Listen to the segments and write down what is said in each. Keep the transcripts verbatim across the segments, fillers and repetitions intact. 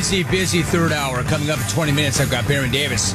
Busy, busy third hour. Coming up in twenty minutes, I've got Baron Davis.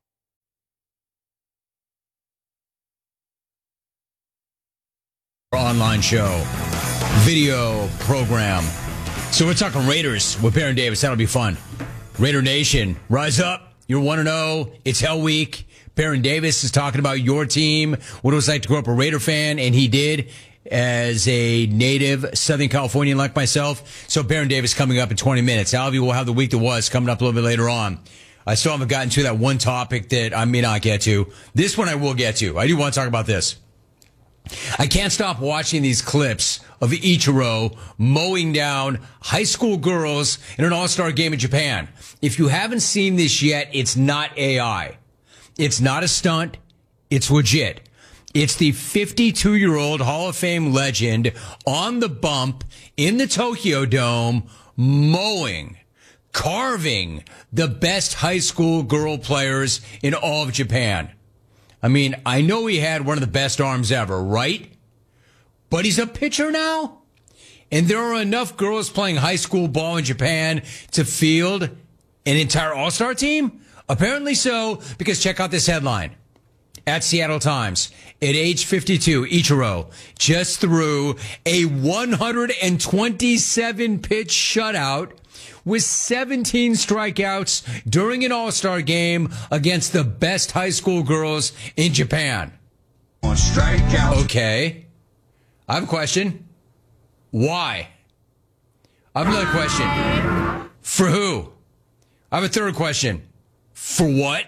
Online show, video program. So we're talking Raiders with Baron Davis. That'll be fun. Raider Nation, rise up. You're one and oh. It's Hell Week. Baron Davis is talking about your team, what it was like to grow up a Raider fan, and he did as a native Southern Californian like myself. So Baron Davis coming up in twenty minutes. Alvy will have the week that was coming up a little bit later on. I still haven't gotten to that one topic that I may not get to. This one I will get to. I do want to talk about this. I can't stop watching these clips of Ichiro mowing down high school girls in an all-star game in Japan. If you haven't seen this yet, it's not A I. It's not a stunt. It's legit. It's the fifty-two-year-old Hall of Fame legend on the bump in the Tokyo Dome mowing, carving the best high school girl players in all of Japan. I mean, I know he had one of the best arms ever, right? But he's a pitcher now? And there are enough girls playing high school ball in Japan to field an entire all-star team? Apparently so, because check out this headline. At Seattle Times, at age fifty-two, Ichiro just threw a one hundred twenty-seven pitch shutout with seventeen strikeouts during an all-star game against the best high school girls in Japan. On strikeout. Okay. I have a question. Why? I have another question. For who? I have a third question. For what?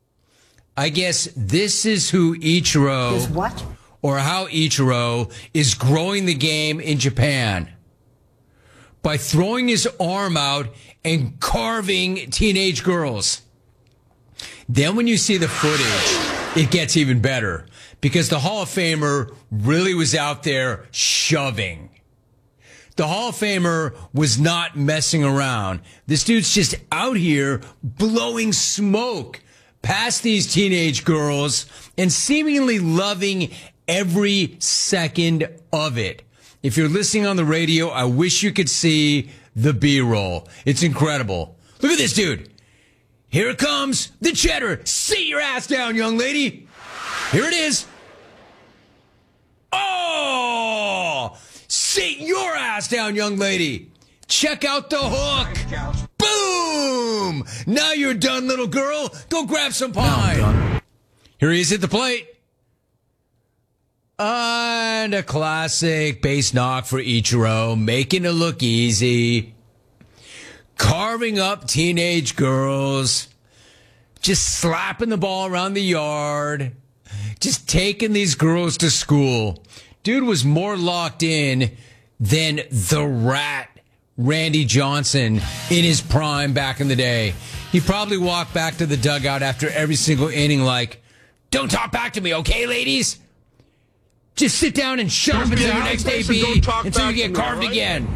I guess this is who Ichiro... Is what? Or how Ichiro is growing the game in Japan. By throwing his arm out and carving teenage girls. Then when you see the footage, it gets even better. Because the Hall of Famer really was out there shoving. The Hall of Famer was not messing around. This dude's just out here blowing smoke past these teenage girls and seemingly loving every second of it. If you're listening on the radio, I wish you could see the B-roll. It's incredible. Look at this dude. Here it comes, the cheddar. Sit your ass down, young lady. Here it is. Oh! Sit your ass down, young lady. Check out the hook. Boom! Now you're done, little girl. Go grab some pie. Here he is at the plate. And a classic base knock for Ichiro, making it look easy. Carving up teenage girls. Just slapping the ball around the yard. Just taking these girls to school. Dude was more locked in than the Rat Randy Johnson in his prime back in the day. He probably walked back to the dugout after every single inning like, don't talk back to me, okay, ladies? Just sit down and shut up until your next A B until you get carved again.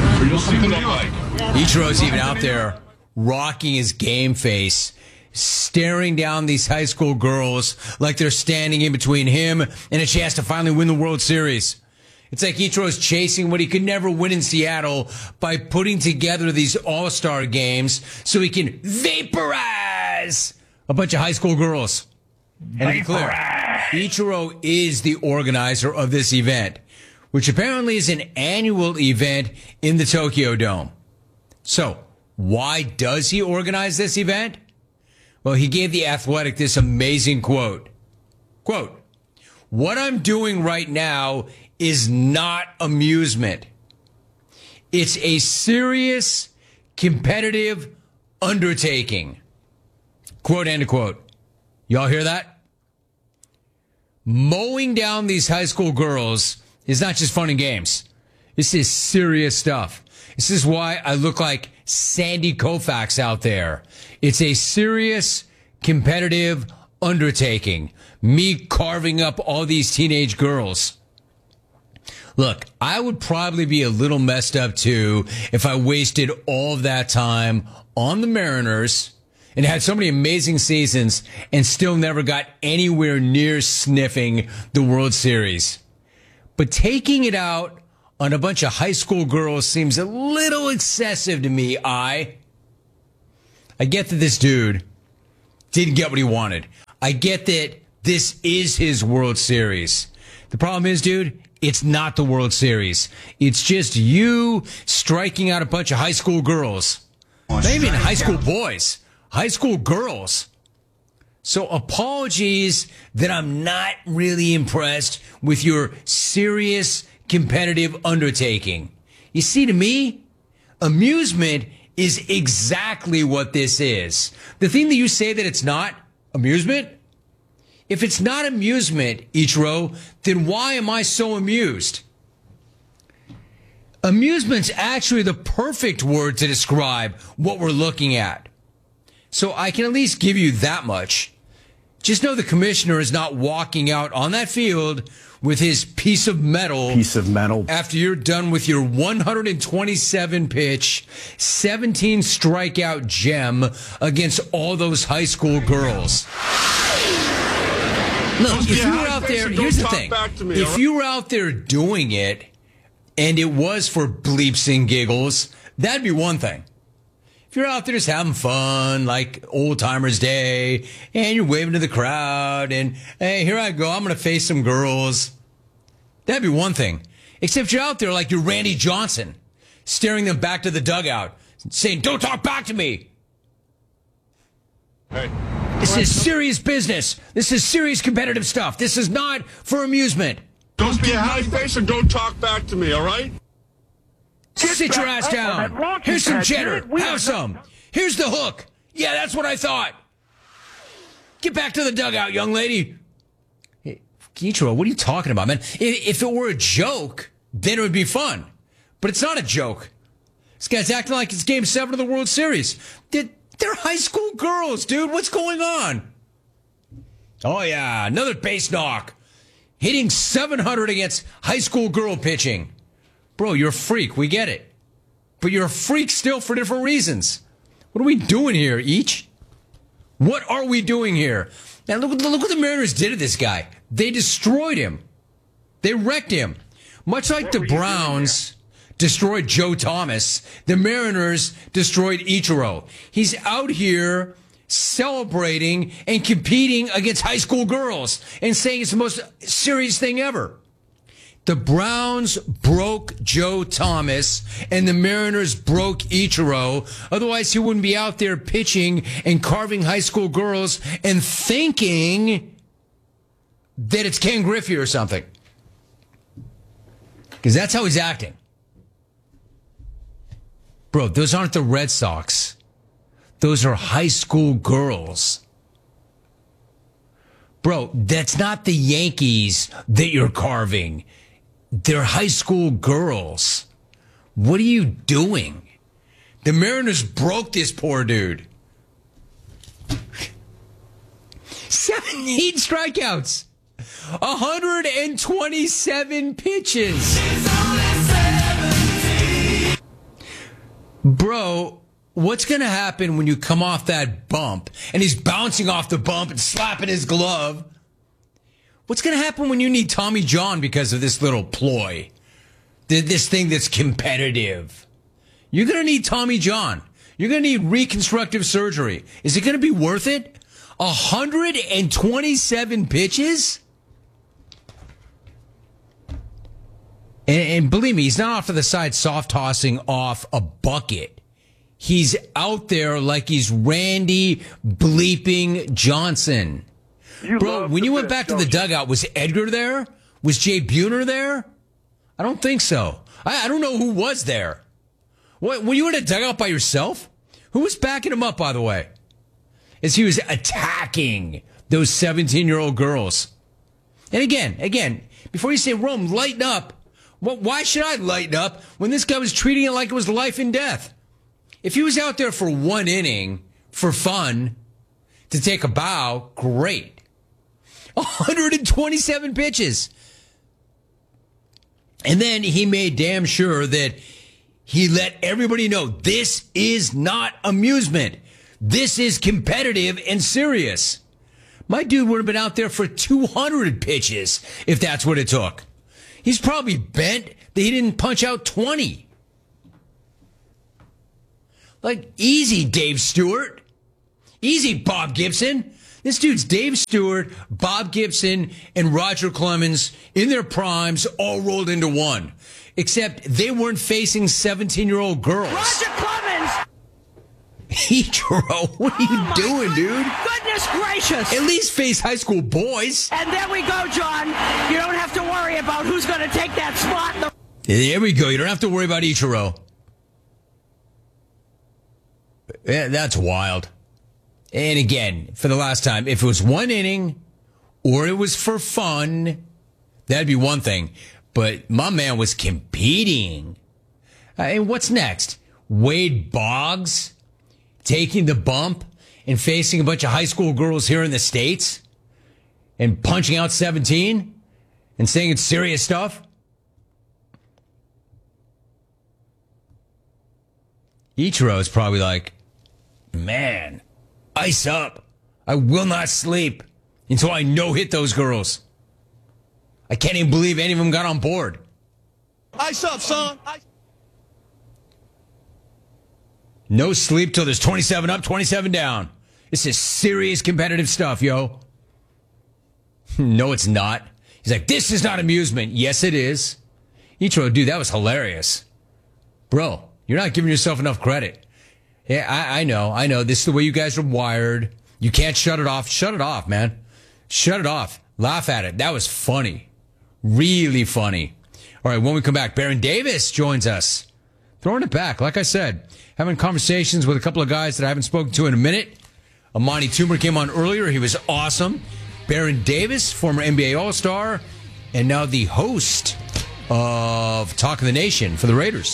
Ichiro's even out there rocking his game face, staring down these high school girls like they're standing in between him and a chance to finally win the World Series. It's like Ichiro's chasing what he could never win in Seattle by putting together these all-star games so he can vaporize a bunch of high school girls. And to be clear, Ichiro is the organizer of this event, which apparently is an annual event in the Tokyo Dome. So, why does he organize this event? Well, he gave The Athletic this amazing quote. Quote, what I'm doing right now is not amusement. It's a serious, competitive undertaking. Quote, end of quote. Y'all hear that? Mowing down these high school girls is not just fun and games. This is serious stuff. This is why I look like Sandy Koufax out there. It's a serious, competitive undertaking. Me carving up all these teenage girls. Look, I would probably be a little messed up too if I wasted all of that time on the Mariners and had so many amazing seasons and still never got anywhere near sniffing the World Series. But taking it out on a bunch of high school girls seems a little excessive to me, I. I get that this dude didn't get what he wanted. I get that this is his World Series. The problem is, dude, it's not the World Series. It's just you striking out a bunch of high school girls. Not even high school boys. High school girls. So apologies that I'm not really impressed with your serious competitive undertaking. You see, to me, amusement is exactly what this is. The thing that you say that it's not amusement, if it's not amusement, Ichiro, then why am I so amused? Amusement's actually the perfect word to describe what we're looking at. So I can at least give you that much. Just know the commissioner is not walking out on that field with his piece of metal. Piece of metal. After you're done with your one hundred twenty-seven pitch, seventeen strikeout gem against all those high school girls. Look, if you were out there, here's the thing. If you were out there doing it, and it was for bleeps and giggles, that'd be one thing. If you're out there just having fun, like Old Timers Day, and you're waving to the crowd, and, hey, here I go, I'm going to face some girls, that'd be one thing. Except you're out there like you're Randy Johnson, staring them back to the dugout, saying, don't talk back to me. Hey. This is serious business. This is serious competitive stuff. This is not for amusement. Don't be a high face and don't talk back to me, all right? Sit your ass down. Here's some cheddar. Have some. Here's the hook. Yeah, that's what I thought. Get back to the dugout, young lady. Hey, Ichiro, what are you talking about, man? If it were a joke, then it would be fun. But it's not a joke. This guy's acting like it's Game seven of the World Series. They're, they're high school girls, dude. What's going on? Oh, yeah, another base knock. Hitting seven hundred against high school girl pitching. Bro, you're a freak. We get it. But you're a freak still for different reasons. What are we doing here, Each? What are we doing here? Now, look, look what the Mariners did to this guy. They destroyed him. They wrecked him. Much like the Browns destroyed Joe Thomas, the Mariners destroyed Ichiro. He's out here celebrating and competing against high school girls and saying it's the most serious thing ever. The Browns broke Joe Thomas and the Mariners broke Ichiro. Otherwise, he wouldn't be out there pitching and carving high school girls and thinking that it's Ken Griffey or something. Because that's how he's acting. Bro, those aren't the Red Sox. Those are high school girls. Bro, that's not the Yankees that you're carving. They're high school girls. What are you doing? The Mariners broke this poor dude. seventeen strikeouts. one hundred twenty-seven pitches. Bro, what's going to happen when you come off that bump and he's bouncing off the bump and slapping his glove? What's going to happen when you need Tommy John because of this little ploy? This thing that's competitive. You're going to need Tommy John. You're going to need reconstructive surgery. Is it going to be worth it? one hundred twenty-seven pitches? And, and believe me, he's not off to the side soft tossing off a bucket. He's out there like he's Randy bleeping Johnson. You Bro, when you went pitch, back to the you? dugout, was Edgar there? Was Jay Buhner there? I don't think so. I, I don't know who was there. What, were you in a dugout by yourself? Who was backing him up, by the way? As he was attacking those seventeen-year-old girls. And again, again, before you say, Rome, lighten up. Well, why should I lighten up when this guy was treating it like it was life and death? If he was out there for one inning, for fun, to take a bow, great. one hundred twenty-seven pitches. And then he made damn sure that he let everybody know this is not amusement. This is competitive and serious. My dude would have been out there for two hundred pitches if that's what it took. He's probably bent that he didn't punch out twenty. Like, easy, Dave Stewart. Easy, Bob Gibson. This dude's Dave Stewart, Bob Gibson, and Roger Clemens in their primes all rolled into one. Except they weren't facing seventeen-year-old girls. Roger Clemens! Ichiro, what are you oh doing, good, dude? Goodness gracious! At least face high school boys. And there we go, John. You don't have to worry about who's going to take that spot. There we go. You don't have to worry about Ichiro. Yeah, that's wild. And again, for the last time, if it was one inning or it was for fun, that'd be one thing. But my man was competing. Uh, and what's next? Wade Boggs taking the bump and facing a bunch of high school girls here in the States and punching out seventeen and saying it's serious stuff? Ichiro is probably like, man, ice up. I will not sleep until I no-hit those girls. I can't even believe any of them got on board. Ice up, son. Ice- No sleep till there's twenty-seven up, twenty-seven down. This is serious competitive stuff, yo. No, it's not. He's like, this is not amusement. Yes, it is. Ichiro, dude, that was hilarious. Bro, you're not giving yourself enough credit. Yeah, I, I know. I know. This is the way you guys are wired. You can't shut it off. Shut it off, man. Shut it off. Laugh at it. That was funny. Really funny. All right, when we come back, Baron Davis joins us. Throwing it back, like I said. Having conversations with a couple of guys that I haven't spoken to in a minute. Amani Toomer came on earlier. He was awesome. Baron Davis, former N B A All-Star, and now the host of Talk of the Nation for the Raiders.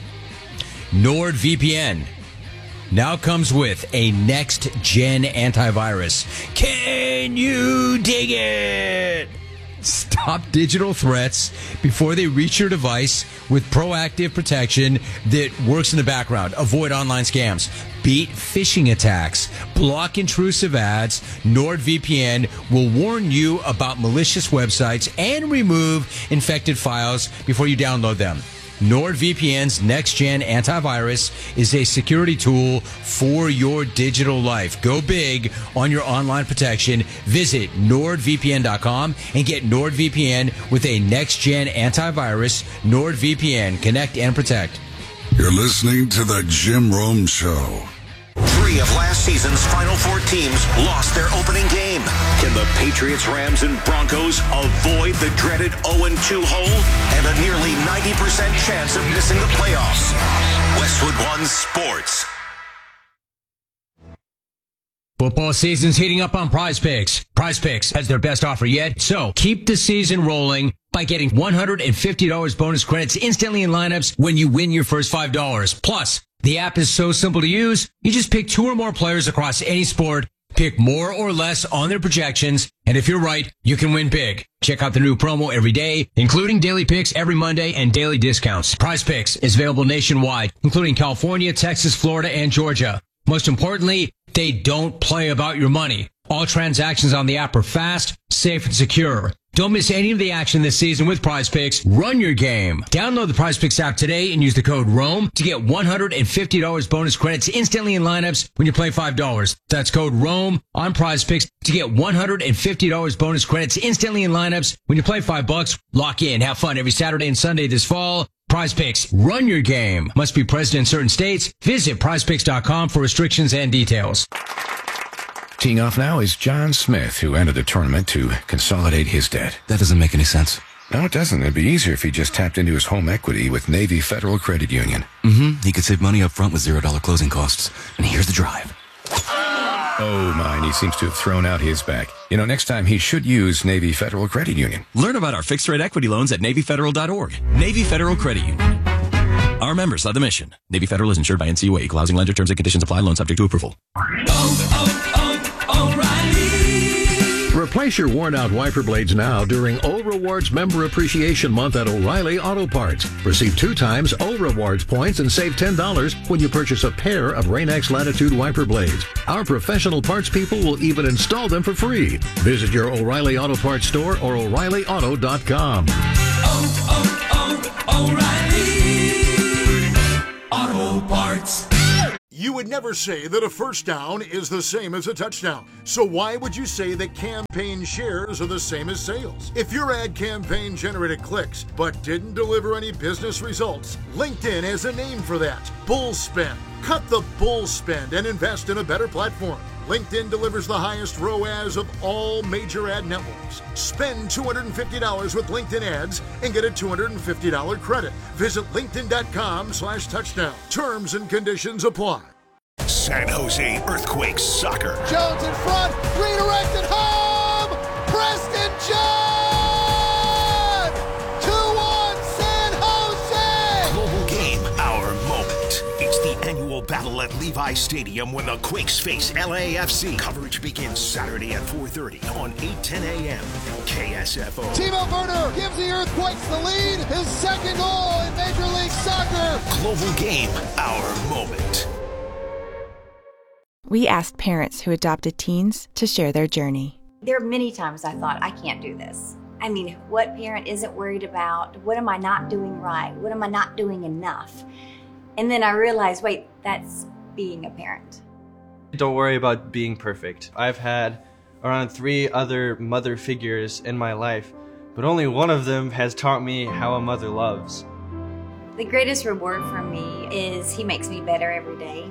NordVPN now comes with a next-gen antivirus. Can you dig it? Stop digital threats before they reach your device with proactive protection that works in the background. Avoid online scams. Beat phishing attacks. Block intrusive ads. NordVPN will warn you about malicious websites and remove infected files before you download them. NordVPN's next-gen antivirus is a security tool for your digital life. Go big on your online protection. Visit Nord V P N dot com and get NordVPN with a next-gen antivirus. NordVPN. Connect and protect. You're listening to The Jim Rome Show. Three of last season's Final Four teams lost their opening game. Can the Patriots, Rams, and Broncos avoid the dreaded oh and two hole and a nearly ninety percent chance of missing the playoffs? Westwood One Sports. Football season's heating up on Prize Picks. Prize Picks has their best offer yet, so keep the season rolling by getting one hundred fifty dollars bonus credits instantly in lineups when you win your first five dollars. Plus, the app is so simple to use, you just pick two or more players across any sport, pick more or less on their projections, and if you're right, you can win big. Check out the new promo every day, including daily picks every Monday and daily discounts. Prize Picks is available nationwide, including California, Texas, Florida, and Georgia. Most importantly, they don't play about your money. All transactions on the app are fast, safe, and secure. Don't miss any of the action this season with Prize Picks. Run your game. Download the Prize Picks app today and use the code ROME to get one hundred fifty dollars bonus credits instantly in lineups when you play five dollars. That's code ROME on Prize Picks to get one hundred fifty dollars bonus credits instantly in lineups when you play five bucks. Lock in. Have fun every Saturday and Sunday this fall. Prize Picks. Run your game. Must be present in certain states. Visit prize picks dot com for restrictions and details. Teeing off now is John Smith, who entered the tournament to consolidate his debt. That doesn't make any sense. No, it doesn't. It'd be easier if he just tapped into his home equity with Navy Federal Credit Union. Mm-hmm. He could save money up front with zero dollar closing costs. And here's the drive. Oh, mine. He seems to have thrown out his back. You know, next time he should use Navy Federal Credit Union. Learn about our fixed rate equity loans at Navy Federal dot org. Navy Federal Credit Union. Our members led the mission. Navy Federal is insured by N C U A. Equal housing lender. Terms and conditions apply. Loan subject to approval. Oh, oh, oh, O'Reilly. Replace your worn-out wiper blades now during O Rewards Member Appreciation Month at O'Reilly Auto Parts. Receive two times O Rewards points and save ten dollars when you purchase a pair of Rain-X Latitude wiper blades. Our professional parts people will even install them for free. Visit your O'Reilly Auto Parts store or O'Reilly Auto dot com. Oh, oh, oh, O'Reilly Auto Parts. You would never say that a first down is the same as a touchdown. So why would you say that campaign shares are the same as sales? If your ad campaign generated clicks but didn't deliver any business results, LinkedIn has a name for that: bull spend. Cut the bull spend and invest in a better platform. LinkedIn delivers the highest R O A S of all major ad networks. Spend two hundred fifty dollars with LinkedIn ads and get a two hundred fifty dollars credit. Visit linkedin.com slash touchdown. Terms and conditions apply. San Jose Earthquakes soccer. Jones in front, redirected home! Preston John! two one San Jose! Global game, our moment. It's the annual battle at Levi Stadium when the Quakes face L A F C. Coverage begins Saturday at four thirty on eight ten a.m. K S F O. Timo Werner gives the Earthquakes the lead. His second goal in Major League Soccer. Global game, our moment. We asked parents who adopted teens to share their journey. There are many times I thought, I can't do this. I mean, what parent isn't worried about? What am I not doing right? What am I not doing enough? And then I realized, wait, that's being a parent. Don't worry about being perfect. I've had around three other mother figures in my life, but only one of them has taught me how a mother loves. The greatest reward for me is he makes me better every day.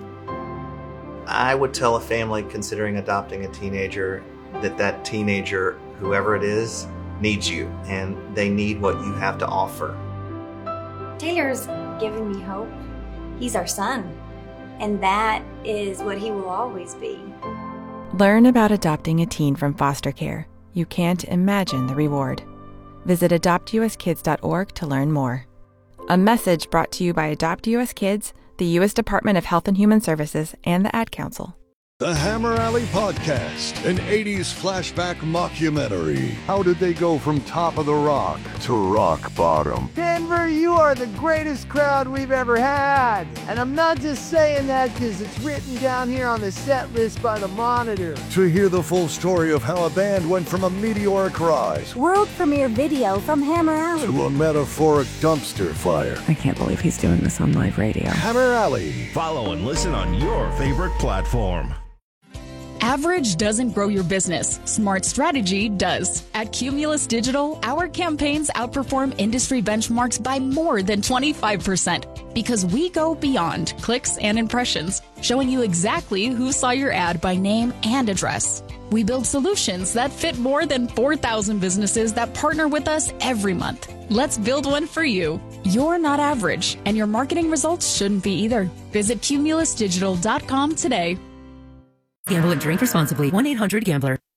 I would tell a family considering adopting a teenager that that teenager, whoever it is, needs you, and they need what you have to offer. Taylor's given me hope. He's our son, and that is what he will always be. Learn about adopting a teen from foster care. You can't imagine the reward. Visit adopt u s kids dot org to learn more. A message brought to you by Adopt U S Kids, the U S Department of Health and Human Services, and the Ad Council. The Hammer Alley Podcast, an eighties flashback mockumentary. How did they go from top of the rock to rock bottom? Denver, you are the greatest crowd we've ever had. And I'm not just saying that because it's written down here on the set list by the Monitor. To hear the full story of how a band went from a meteoric rise, world premiere video from Hammer Alley, to a metaphoric dumpster fire. I can't believe he's doing this on live radio. Hammer Alley. Follow and listen on your favorite platform. Average doesn't grow your business. Smart strategy does. At Cumulus Digital, our campaigns outperform industry benchmarks by more than twenty-five percent because we go beyond clicks and impressions, showing you exactly who saw your ad by name and address. We build solutions that fit more than four thousand businesses that partner with us every month. Let's build one for you. You're not average, and your marketing results shouldn't be either. Visit cumulus digital dot com today. Gamble and drink responsibly. one eight hundred gambler.